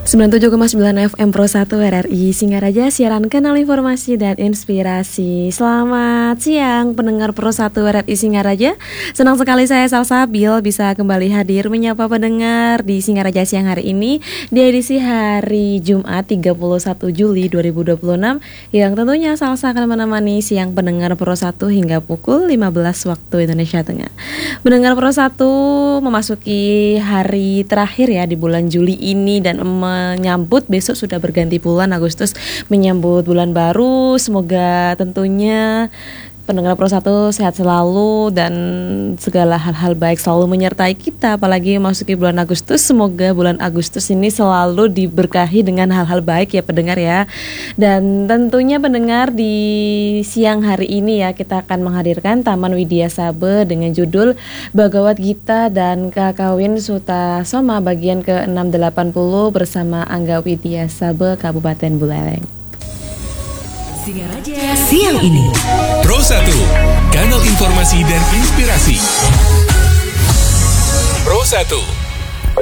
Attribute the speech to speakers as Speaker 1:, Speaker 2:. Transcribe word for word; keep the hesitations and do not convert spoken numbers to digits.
Speaker 1: sembilan puluh tujuh koma sembilan F M Pro satu R R I Singaraja, siaran kanal informasi dan inspirasi. Selamat siang pendengar Pro satu R R I Singaraja. Senang sekali saya Salsabil bisa kembali hadir menyapa pendengar di Singaraja siang hari ini di edisi hari Jumat tiga puluh satu Juli dua ribu dua puluh enam, yang tentunya Salsa akan menemani siang pendengar Pro satu hingga pukul lima belas waktu Indonesia Tengah. Pendengar Pro satu memasuki hari terakhir ya di bulan Juli ini dan menyambut besok sudah berganti bulan Agustus, menyambut bulan baru. Semoga tentunya pendengar Pro satu sehat selalu dan segala hal-hal baik selalu menyertai kita, apalagi memasuki bulan Agustus. Semoga bulan Agustus ini selalu diberkahi dengan hal-hal baik ya pendengar ya. Dan tentunya pendengar, di siang hari ini ya kita akan menghadirkan Taman Widya Sabe dengan judul Bhagavad Gita dan Kakawin Sutta Soma bagian ke enam ratus delapan puluh bersama Angga Widya Sabe Kabupaten Buleleng.
Speaker 2: Singaraja siang ini.
Speaker 3: Pro satu, kanal informasi dan inspirasi. Pro satu.